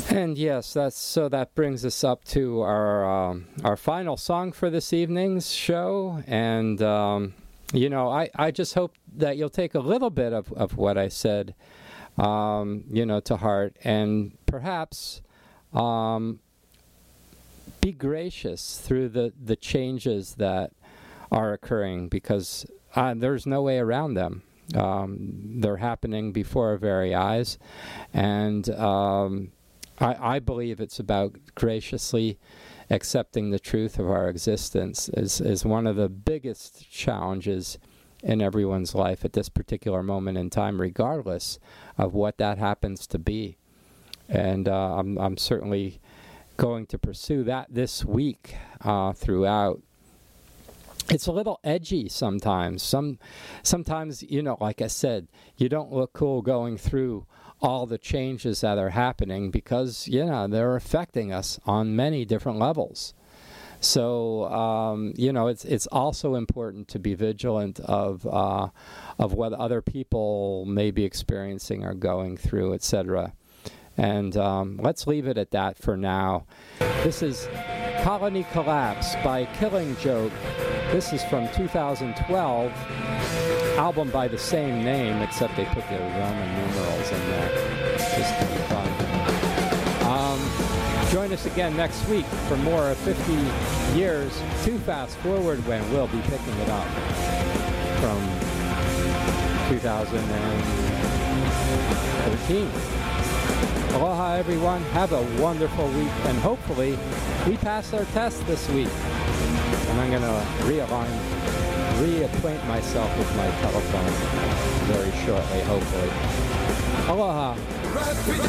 And yes, that brings us up to our final song for this evening's show. And I just hope that you'll take a little bit of what I said, to heart, and perhaps be gracious through the changes that are occurring, because there's no way around them. They're happening before our very eyes, and I believe it's about graciously accepting the truth of our existence is one of the biggest challenges in everyone's life at this particular moment in time, regardless of what that happens to be. And I'm certainly going to pursue that this week throughout. It's a little edgy sometimes. Sometimes, like I said, you don't look cool going through all the changes that are happening because, they're affecting us on many different levels. So, it's also important to be vigilant of what other people may be experiencing or going through, etc. And let's leave it at that for now. This is Colony Collapse by Killing Joke. This is from 2012, album by the same name, except they put the Roman numerals in there. Just kind of fun. Join us again next week for more of 50 years to fast forward, when we'll be picking it up from 2013. Aloha, everyone. Have a wonderful week, and hopefully we pass our test this week. And I'm going to reacquaint myself with my telephone very shortly, hopefully. Aloha.